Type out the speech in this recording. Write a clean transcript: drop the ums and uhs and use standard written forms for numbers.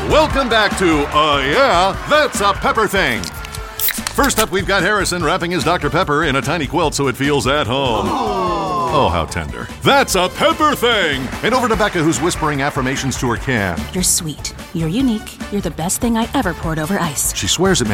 Welcome back to Yeah, That's a Pepper Thing. First up, we've got Harrison wrapping his Dr. Pepper in a tiny quilt so it feels at home. Oh, how tender. That's a Pepper Thing! And over to Becca, who's whispering affirmations to her can. You're sweet. You're unique. You're the best thing I ever poured over ice. She swears it